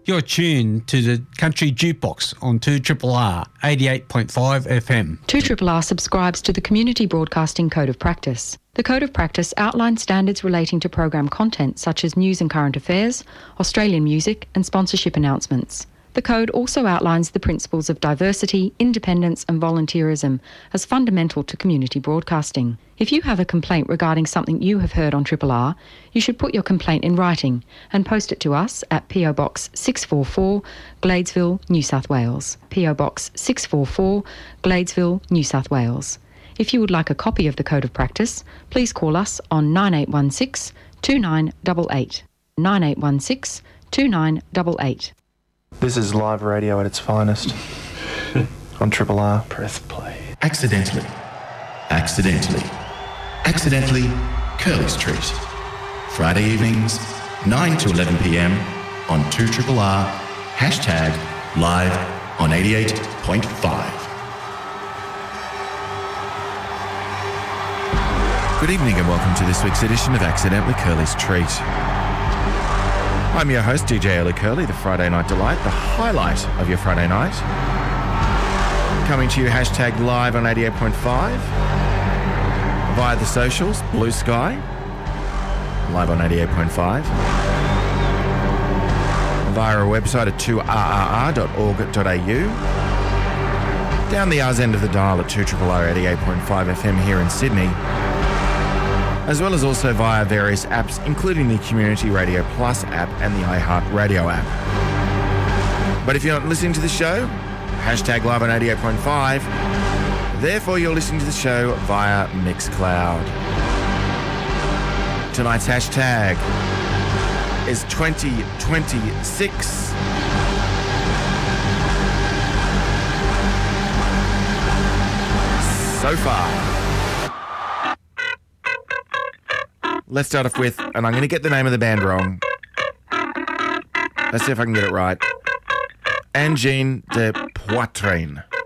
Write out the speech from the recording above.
You're tuned to the Country Jukebox on 2RRR 88.5 FM. 2RRR subscribes to the Community Broadcasting Code of Practice. The Code of Practice outlines standards relating to program content such as news and current affairs, Australian music and sponsorship announcements. The Code also outlines the principles of diversity, independence and volunteerism as fundamental to community broadcasting. If you have a complaint regarding something you have heard on 2RRR, you should put your complaint in writing and post it to us at PO Box 644, Gladesville, New South Wales. PO Box 644, Gladesville, New South Wales. If you would like a copy of the Code of Practice, please call us on 9816 2988. 9816 2988. This is live radio at its finest on 2RRR. Press play. Accidentally, Curly Street. Friday evenings, 9 to 11 p.m. on 2RRR, hashtag live on 88.5. Good evening and welcome to this week's edition of Accidentally Curly's Treat. I'm your host, DJ Ellie Curly, the Friday Night Delight, the highlight of your Friday night. Coming to you hashtag live on 88.5, via the socials, Blue Sky, live on 88.5, via our website at 2rrr.org.au, down the R's end of the dial at 2RRR 88.5 FM here in Sydney, as well as also via various apps, including the Community Radio Plus app and the iHeart Radio app. But if you're not listening to the show, hashtag live on 88.5, therefore you're listening to the show via Mixcloud. Tonight's hashtag is 2026. So far. Let's start off with, and I'm going to get the name of the band wrong. Let's see if I can get it right. Angine de Poitrine.